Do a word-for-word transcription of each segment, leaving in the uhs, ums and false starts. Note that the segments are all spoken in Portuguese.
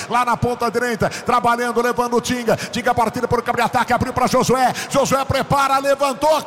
lá na ponta direita, trabalhando, levando o Tinga, Tinga partida por campo de ataque, abriu para Josué, Josué prepara, levantou,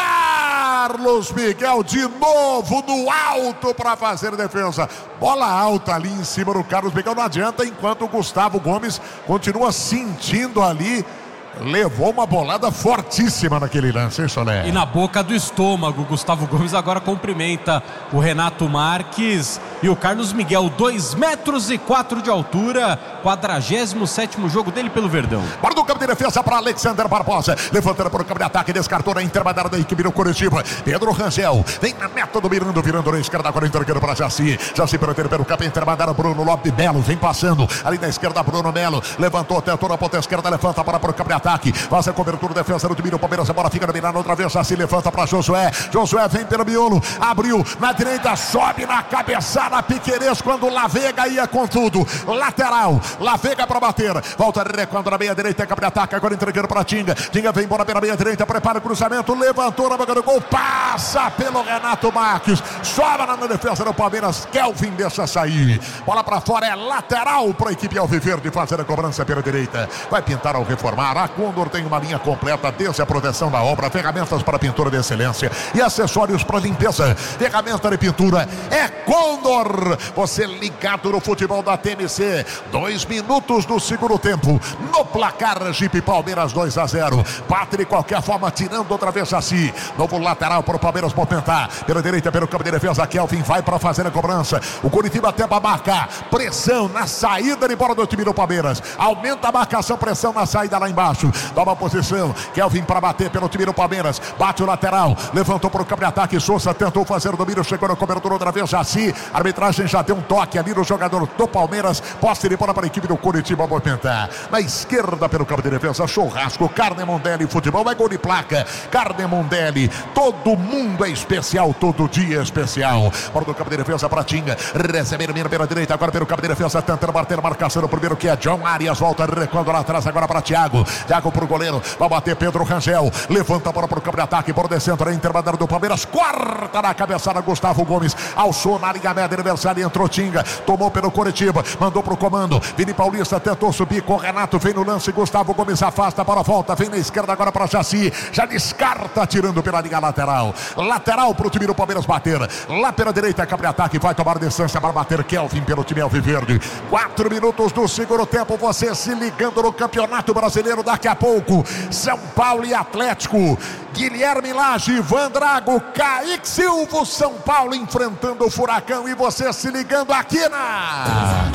Carlos Miguel de novo no alto para fazer defesa, bola alta ali em cima do Carlos Miguel, não adianta, enquanto o Gustavo Gomes continua sentindo ali, levou uma bolada fortíssima naquele lance, hein, Solé? E na boca do estômago, Gustavo Gomes agora cumprimenta o Renato Marques e o Carlos Miguel, dois metros e quatro de altura, quadragésimo sétimo jogo dele pelo Verdão. Bora do campo de defesa para Alexander Barbosa, levantando para o campo de ataque, descartou na intermediária da equipe do Curitiba, Pedro Rangel, vem na meta do Mirando, virando na esquerda, agora entregando para Jaci, Jaci pelo pelo campo intermediário, Bruno Lopes Melo, vem passando, ali na esquerda, Bruno Melo, levantou, tentou na ponta esquerda, levanta para, para o campo de ataque, ataque, faz a cobertura, defesa do time do Palmeiras, a bola fica dominada outra vez, já se levanta para Josué, Josué vem pelo miolo, abriu na direita, sobe na cabeçada, Piquerez quando Lavega ia com tudo, lateral, Lavega para bater, volta recuando na meia direita, campo de ataque, agora entregando para Tinga, Tinga vem embora pela meia direita, prepara o cruzamento, levantou na boca do gol, passa pelo Renato Marques, sobra na defesa do Palmeiras, Kelvin deixa sair, bola para fora, é lateral para a equipe alviverde fazer a cobrança pela direita, vai pintar ao reformar, a Condor tem uma linha completa, desde a proteção da obra, ferramentas para pintura de excelência e acessórios para limpeza, ferramenta de pintura, é Condor, você ligado no futebol da T M C, dois minutos do segundo tempo, no placar Jeep Palmeiras dois a zero, bate de qualquer forma, tirando outra vez assim, novo lateral para o Palmeiras movimentar, pela direita, pelo campo de defesa, Kelvin vai para fazer a cobrança, o Curitiba até para marcar, pressão na saída de bola do time do Palmeiras, aumenta a marcação, pressão na saída lá embaixo, toma a posição, Kelvin para bater pelo time do Palmeiras, bate o lateral, levantou para o campo de ataque, Souza tentou fazer o domínio, chegou na cobertura outra vez, Jaci, a arbitragem já deu um toque ali no jogador do Palmeiras, posse de bola para a equipe do Curitiba movimentar, na esquerda pelo campo de defesa, churrasco, carne Mondelli, futebol é gol de placa, carne Mondelli, todo mundo é especial, todo dia é especial, bola do campo de defesa para Tinga, recebendo mira pela direita, agora pelo campo de defesa, tentando bater a marcação no primeiro que é John Arias, volta recuando lá atrás, agora para Thiago, Thiago pro goleiro, vai bater Pedro Rangel, levanta a bola para o campo de ataque, por descendo na intermediária do Palmeiras, corta na cabeçada Gustavo Gomes, alçou na linha média adversária, entrou Tinga, tomou pelo Curitiba, mandou pro comando, Vini Paulista tentou subir com o Renato, vem no lance, Gustavo Gomes afasta para a volta, vem na esquerda agora para Jaci, já descarta, tirando pela linha lateral, lateral pro time do Palmeiras bater, lá pela direita, campo de ataque, vai tomar distância para bater Kelvin pelo time alviverde, quatro minutos do segundo tempo, você se ligando no Campeonato Brasileiro, daqui a pouco, São Paulo e Atlético, Guilherme Lage, Ivan Drago, Kaique Silva, São Paulo enfrentando o Furacão e você se ligando aqui na...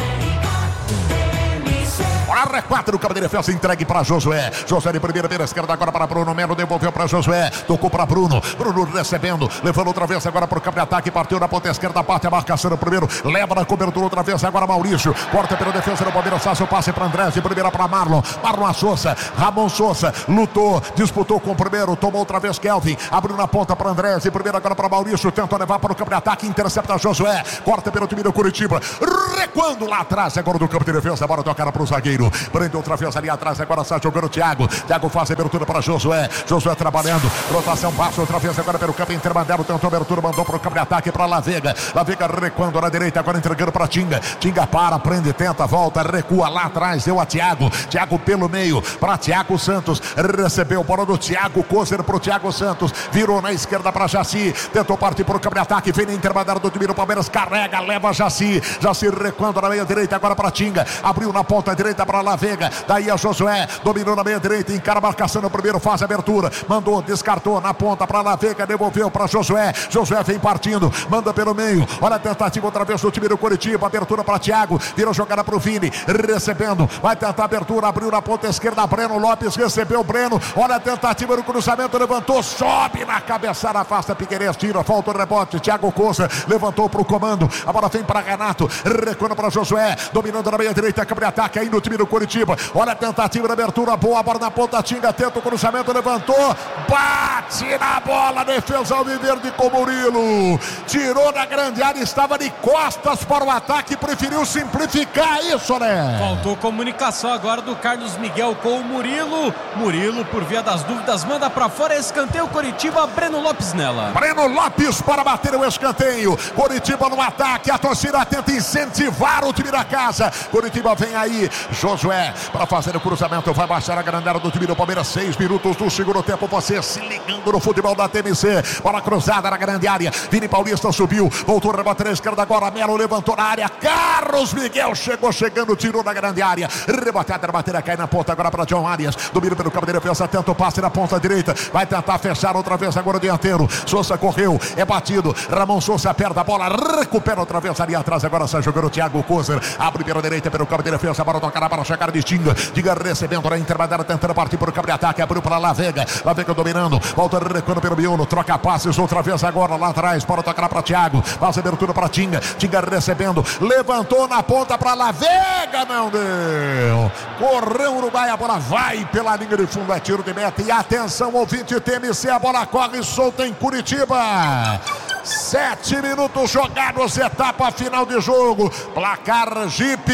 R quatro, campo de defesa, entregue para Josué. Josué de primeira, pela esquerda, agora para Bruno Melo, devolveu para Josué, tocou para Bruno. Bruno recebendo, levando outra vez agora para o campo de ataque, partiu na ponta esquerda, parte a marcação no primeiro, leva na cobertura outra vez, agora Maurício, corta pela defesa do Palmeiras, faz o passe para André, de primeira para Marlon, Marlon Souza, Ramon Souza, lutou, disputou com o primeiro, tomou outra vez Kelvin, abriu na ponta para André, de primeira agora para Maurício, tenta levar para o campo de ataque, intercepta Josué, corta pelo time do Curitiba, recuando lá atrás, agora do campo de defesa, bora tocar para o zagueiro. Prende outra vez ali atrás, agora está jogando o Thiago. Thiago faz a abertura para Josué. Josué trabalhando, rotação baixa outra vez agora pelo campo intermediário. Tentou a abertura, mandou para o campo de ataque para Lavega. Lavega recuando na direita, agora entregando para Tinga. Tinga para, prende, tenta, volta, recua lá atrás. Deu a Thiago. Thiago pelo meio para Thiago Santos. Recebeu bola do Thiago Kozer para o Thiago Santos. Virou na esquerda para Jaci. Tentou partir para o campo de ataque. Vem na intermediária do time do Palmeiras. Carrega, leva Jaci. Jaci recuando na meia direita, agora para Tinga. Abriu na ponta direita para Lavega. Daí a Josué, dominou na meia direita, encara a marcação no primeiro, faz a abertura, mandou, descartou na ponta para Lavega, devolveu para Josué, Josué vem partindo, manda pelo meio, olha a tentativa outra vez do time do Curitiba, abertura para Thiago, virou jogada para o Vini, recebendo, vai tentar a abertura, abriu na ponta esquerda, Breno Lopes, recebeu o Breno, olha a tentativa do cruzamento, levantou, sobe na cabeçada, afasta Piquerez, tira, falta o rebote, Thiago Costa, levantou para o comando, a bola vem para Renato, recuando para Josué, dominando na meia direita, câmera de ataque, aí no time do do Curitiba. Olha a tentativa de abertura, boa bola na ponta, Tinga tenta o cruzamento, levantou, bate na bola, defesa alviverde com Murilo, tirou da grande área, estava de costas para o ataque, preferiu simplificar isso, né? Faltou comunicação agora do Carlos Miguel com o Murilo. Murilo, por via das dúvidas, manda para fora, escanteio Curitiba, Breno Lopes nela. Breno Lopes para bater o escanteio. Curitiba no ataque, a torcida tenta incentivar o time da casa. Curitiba vem aí, Josué para fazer o cruzamento, vai baixar a grande área do time do Palmeiras. Seis minutos do segundo tempo, você se ligando no futebol da T M C. Bola cruzada na grande área, Vini Paulista subiu, voltou a rebater a esquerda agora, Melo levantou na área, Carlos Miguel chegou chegando, tirou da grande área, rebatida, rebatida, cai na ponta agora para John Arias, domina pelo campo de defesa, tenta o passe na ponta direita, vai tentar fechar outra vez agora o dianteiro, Souza correu, é batido, Ramon Souza perde a bola, recupera outra vez ali atrás, agora sai jogando o Thiago Kozer, abre pela direita pelo campo de defesa, para tocar para chegar de Tinga, Tinga recebendo na intermediária, tentando partir para o campo de ataque, abriu para La Vega, La Vega dominando, volta recuando pelo miolo, troca passes outra vez agora lá atrás, para tocar para Thiago, faz abertura para Tinga, Tinga recebendo, levantou na ponta para La Vega, não deu, correu o Uruguai, a bola vai pela linha de fundo, é tiro de meta, e atenção ouvinte T M C, a bola corre solta em Curitiba. Sete minutos jogados, etapa final de jogo. Placar Jeep.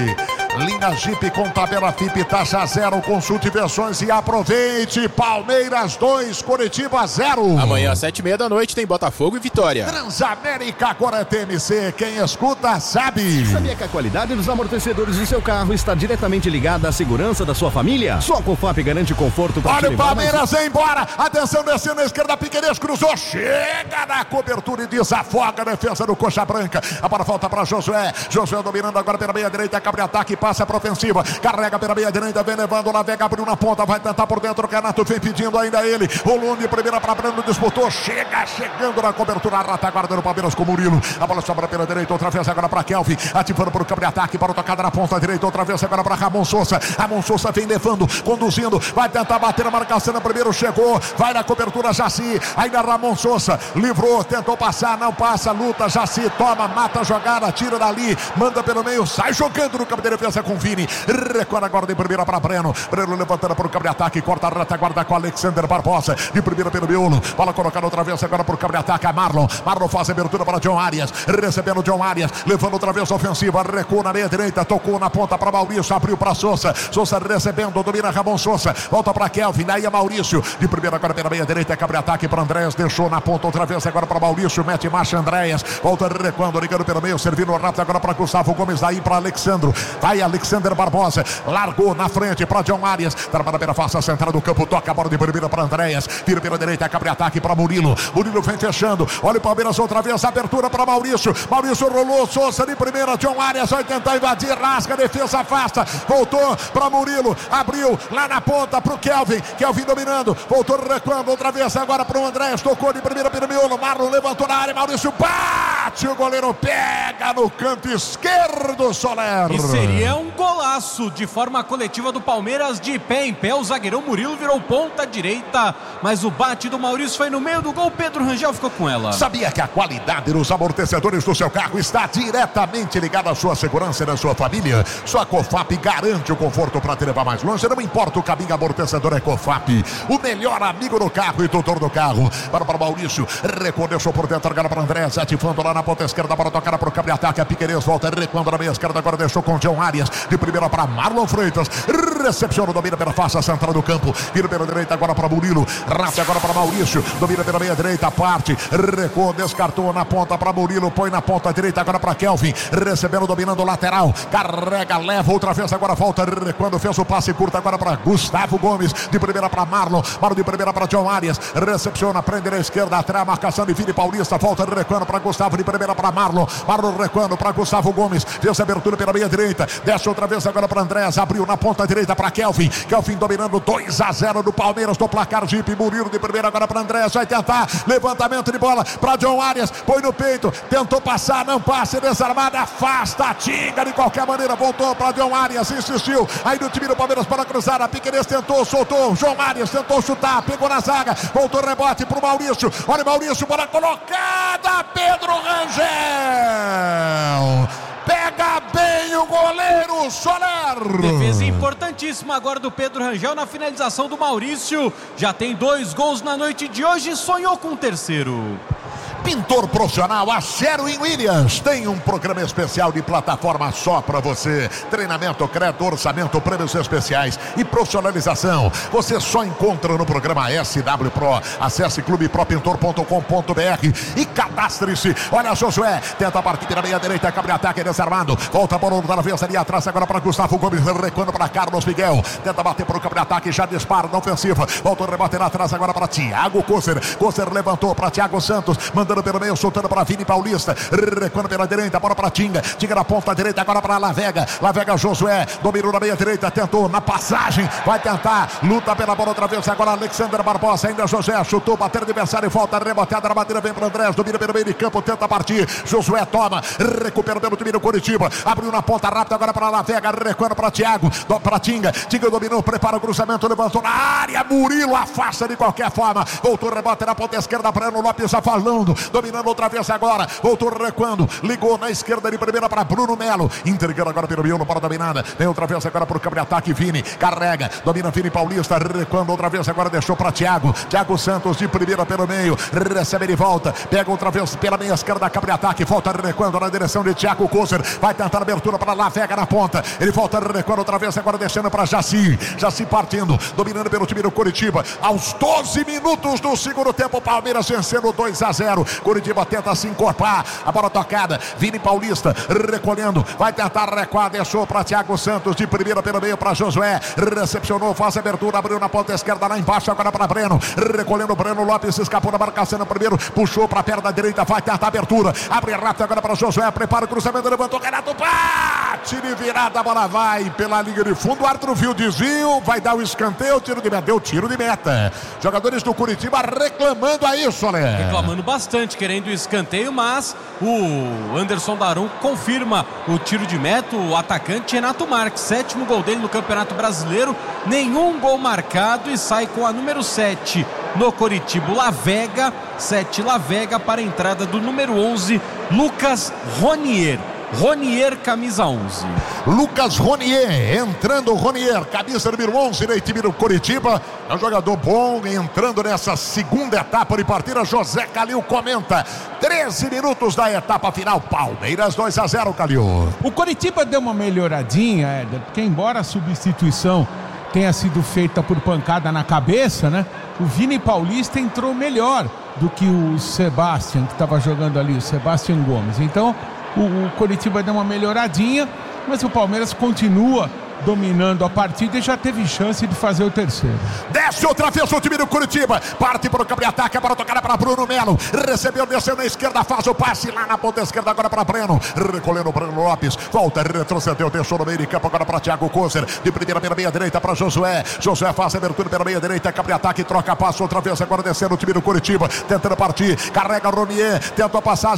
Linha Jeep com tabela F I P, taxa zero. Consulte versões e aproveite. Palmeiras dois, Curitiba zero. Amanhã às sete e meia da noite tem Botafogo e Vitória. Transamérica, agora é T M C. Quem escuta sabe. Sabia que a qualidade dos amortecedores do seu carro está diretamente ligada à segurança da sua família? Só a Cofap garante conforto para olha o Palmeiras mais... embora. Atenção, descendo na esquerda, Piquerez cruzou. Chega na cobertura e desafoga a defesa do Coxa Branca. A bola volta para Josué. Josué dominando agora pela meia direita. Cabre ataque, passa para ofensiva. Carrega pela meia direita, vem levando La Vega, abriu na ponta, vai tentar por dentro. O Renato vem pedindo ainda ele. O Lune, primeira para Breno, disputou. Chega, chegando na cobertura. A retaguarda do Palmeiras com Murilo. A bola sobra pela direita, outra vez agora para Kelvin. Ativando para o campo de ataque, para o tocada na ponta direita. Outra vez agora para Ramon Souza. Ramon Souza vem levando, conduzindo. Vai tentar bater a marcação. No primeiro chegou. Vai na cobertura, Jaci. Ainda Ramon Souza. Livrou, tentou passar, não passa. Luta, Jaci. Toma, mata a jogada. Tira dali. Manda pelo meio. Sai jogando no campo de defesa com Vini. Recorre agora de primeira para Breno. Breno levantando para o campo de ataque. Corta a retaguarda com Alexander Barbosa. De primeira pelo miolo. Bola colocada outra vez agora para o campo de ataque. A Marlon. Marlon faz a abertura para John Arias. Recebendo John Arias. Levando outra vez a ofensiva. Recua na meia direita. Tocou na ponta para Maurício. Abriu para Souza. Souza recebendo. Domina Ramon Souza. Volta para Kelvin. Daí é Maurício. De primeira agora pela meia direita. Cabre ataque para Andréas. Deixou na ponta outra vez agora para Maurício. Mete marcha Andréas. Volta recuando. Ligando pelo meio. Servindo rápido agora para Gustavo Gomes. Daí para Alexandro. Vai Alexander Barbosa. Largou na frente para John Arias. Trabalha pela face central do campo. Toca a bola de primeira para Andréas. Vira pela direita. Cabre ataque para Murilo. Murilo vem fechando. Olha o Palmeiras outra vez. Abertura para Maurício. Maurício rolou. Souza de primeira. John Arias vai tentar invadir. Rasga. Defesa afasta. Voltou para Murilo. Abriu lá na ponta para o Kelvin. Kelvin dominando. Voltou recuando outra vez agora para o Andréas. Tocou de primeira pelo miolo. Marlon levantou na área. Maurício bate. O goleiro pega no canto esquerdo. Soler. E seria um golaço de forma coletiva do Palmeiras, de pé em pé. O zagueirão Murilo virou ponta direita, mas o bate do Maurício foi no meio do gol. Pedro Rangel ficou com ela. Sabia que a qualidade dos amortecedores do seu carro está diretamente ligada à sua segurança e da sua família? Sua Cofap garante o conforto para te levar mais longe. Não importa o caminho, amortecedor é Cofap, o melhor amigo do carro e tutor do carro. Para para Maurício, recordeu por dentro agora para André, ativando lá na ponta esquerda para tocar para o campo de ataque. A Piquerez volta recuando na meia esquerda, agora deixou com John Arias. De primeira para Marlon Freitas, recepciona, domina pela face central do campo, vira pela direita agora para Murilo, rata agora para Maurício, domina pela meia direita, parte, recuou, descartou na ponta para Murilo, põe na ponta direita agora para Kelvin, recebendo, dominando o lateral, carrega, leva outra vez, agora volta, recuando, fez o passe curto agora para Gustavo Gomes, de primeira para Marlon, Marlon de primeira para John Arias, recepciona, prende na esquerda, atrás, marcação de Vini Paulista, volta recuando para Gustavo, de primeira para Marlon, Marlon recuando para Gustavo Gomes, fez a abertura pela meia direita, desce outra vez agora para Andréas, abriu na ponta direita para Kelvin, Kelvin dominando dois a zero do Palmeiras, do placar Jeep. Murilo de primeira agora para Andréas, vai tentar, levantamento de bola para John Arias, põe no peito, tentou passar, não passa, desarmada, afasta, Tinga de qualquer maneira, voltou para John Arias, insistiu, aí no time do Palmeiras para cruzar, a Piquerez tentou, soltou, John Arias tentou chutar, pegou na zaga, voltou rebote para o Maurício, olha o Maurício, bola colocada, Pedro Rangel, pega bem o goleiro Soler. Defesa importantíssima agora do Pedro Rangel na finalização do Maurício. Já tem dois gols na noite de hoje e sonhou com o terceiro. Pintor profissional, a Sherwin Williams tem um programa especial de plataforma só para você. Treinamento, crédito, orçamento, prêmios especiais e profissionalização. Você só encontra no programa S W Pro. Acesse clube pro pintor ponto com ponto b r e cadastre-se. Olha, Josué, tenta partir pela meia direita, cabre ataque desarmado. Volta a bola na vez ali atrás, agora para Gustavo Gomes, recuando para Carlos Miguel. Tenta bater para o cabre ataque, já dispara na ofensiva. Volta o rebate lá atrás, agora para Thiago Kosser. Kosser levantou para Thiago Santos, mandando pelo meio, soltando para Vini Paulista, recuando pela direita, bola para Tinga, Tinga na ponta direita, agora para Lavega, Lavega Josué, dominou na meia direita, tentou na passagem, vai tentar, luta pela bola outra vez, agora Alexander Barbosa, ainda Josué, chutou, bateu o adversário, volta, reboteada na batida, vem para Andrés, domina pelo meio de campo, tenta partir, Josué toma, recupera pelo time do Curitiba, abriu na ponta rápida, agora para Lavega, recuando para Thiago, para Tinga, Tinga dominou, prepara o cruzamento, levantou na área, Murilo afasta de qualquer forma, voltou, rebote na ponta esquerda, Breno Lopes falando, dominando outra vez agora, voltou recuando, ligou na esquerda de primeira para Bruno Melo, entregando agora pelo meio, não para dominada, vem outra vez agora para o campo de ataque, Vini, carrega, domina Vini Paulista, recuando outra vez agora, deixou para Thiago, Thiago Santos de primeira pelo meio, recebe de volta, pega outra vez pela meia esquerda, campo de ataque, volta recuando na direção de Thiago Kosser, vai tentar abertura para Lavega na ponta, ele volta recuando outra vez agora, deixando para Jaci, Jaci partindo, dominando pelo time do Curitiba, aos doze minutos do segundo tempo, Palmeiras vencendo dois a zero, Curitiba tenta se encorpar, a bola tocada, Vini Paulista recolhendo, vai tentar recuar, deixou para Thiago Santos de primeira pelo meio para Josué, recepcionou, faz abertura, abriu na ponta esquerda lá embaixo, agora para Breno, recolhendo Breno Lopes, escapou da marcação no primeiro, puxou para a perna direita, vai tentar abertura, abre rápido agora para Josué, prepara o cruzamento, levantou, Renato, bate de virada, a bola vai pela linha de fundo, o árbitro viu o desvio, vai dar o escanteio, tiro de meta, deu tiro de meta, jogadores do Curitiba reclamando aí, Soler. Reclamando bastante, querendo o escanteio, mas o Anderson Daron confirma o tiro de meta, o atacante Renato Marques, sétimo gol dele no Campeonato Brasileiro, nenhum gol marcado e sai com a número sete no Coritiba, Lavega, sete Lavega para a entrada do número onze, Lucas Ronier. Ronier, camisa onze. Lucas Ronier, entrando Ronier, camisa número onze do time do Curitiba, é um jogador bom, entrando nessa segunda etapa de partida. José Calil comenta, treze minutos da etapa final, Palmeiras dois a zero, Calil. O Curitiba deu uma melhoradinha, Éder, porque embora a substituição tenha sido feita por pancada na cabeça, né? O Vini Paulista entrou melhor do que o Sebastião, que estava jogando ali, o Sebastião Gomes. Então, o, o Curitiba deu uma melhoradinha, mas o Palmeiras continua dominando a partida e já teve chance de fazer o terceiro. Desce outra vez o time do Curitiba, parte para o campo de ataque, para tocar para Bruno Melo, recebeu, desceu na esquerda, faz o passe lá na ponta esquerda agora para Breno, recolhendo o Breno Lopes, volta, retrocedeu, deixou no meio de campo agora para Thiago Kosser, de primeira pela meia direita para Josué, Josué faz a abertura pela meia direita, campo de ataque, troca passo outra vez agora descendo o time do Curitiba, tentando partir, carrega Ronier, tenta a passagem,